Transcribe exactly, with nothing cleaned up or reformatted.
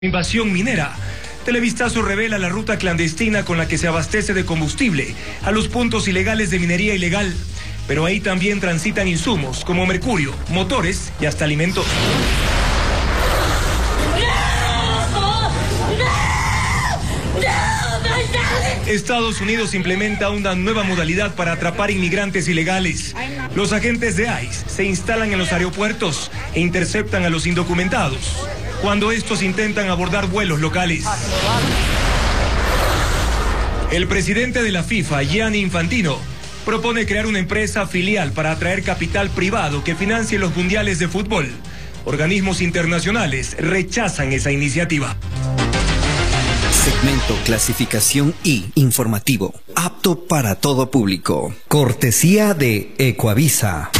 Invasión minera. Televistazo revela la ruta clandestina con la que se abastece de combustible a los puntos ilegales de minería ilegal. Pero ahí también transitan insumos como mercurio, motores y hasta alimentos. Estados Unidos implementa una nueva modalidad para atrapar inmigrantes ilegales. Los agentes de ICE se instalan en los aeropuertos e interceptan a los indocumentados cuando estos intentan abordar vuelos locales. El presidente de la FIFA, Gianni Infantino, propone crear una empresa filial para atraer capital privado que financie los mundiales de fútbol. Organismos internacionales rechazan esa iniciativa. Segmento Clasificación I, informativo, apto para todo público. Cortesía de Ecoavisa.